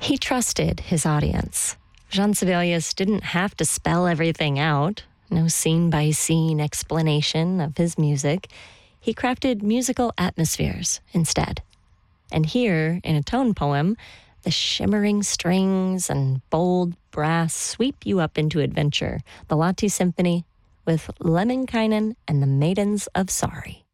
He trusted his audience. Jean Sibelius didn't have to spell everything out, no scene-by-scene explanation of his music. He crafted musical atmospheres instead. And here, in a tone poem, the shimmering strings and bold brass sweep you up into adventure, the Lahti Symphony with Lemminkainen and the Maidens of Sorry.